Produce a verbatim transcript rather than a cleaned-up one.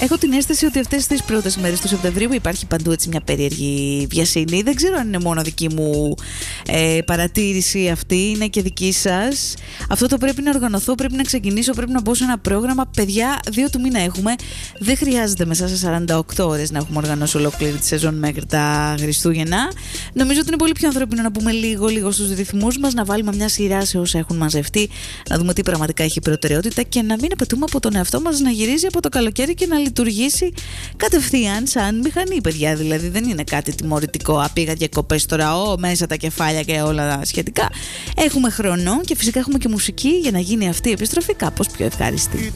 Έχω την αίσθηση ότι αυτές τις πρώτες μέρες του Σεπτεμβρίου υπάρχει παντού έτσι μια περίεργη βιασύνη. Δεν ξέρω αν είναι μόνο δική μου ε, παρατήρηση αυτή, είναι και δική σας. Αυτό το πρέπει να οργανωθώ, πρέπει να ξεκινήσω, πρέπει να μπω σε ένα πρόγραμμα. Παιδιά, δύο του μήνα έχουμε. Δεν χρειάζεται μέσα σε σαράντα οκτώ ώρες να έχουμε οργανώσει ολόκληρη τη σεζόν μέχρι τα Χριστούγεννα. Νομίζω ότι είναι πολύ πιο ανθρώπινο να πούμε λίγο, λίγο στους ρυθμούς μας, να βάλουμε μια σειρά σε όσα έχουν μαζευτεί, να δούμε τι πραγματικά έχει προτεραιότητα και να μην απαιτούμε από τον εαυτό μας να γυρίζει από το καλοκαίρι και να λειτουργήσει κατευθείαν σαν μηχανή, παιδιά. Δηλαδή δεν είναι κάτι τιμωρητικό. Α, πήγα διακοπές τώρα, ο, μέσα τα κεφάλια και όλα σχετικά. Έχουμε χρόνο και φυσικά έχουμε και μουσική για να γίνει αυτή η επιστροφή κάπως πιο ευχάριστη.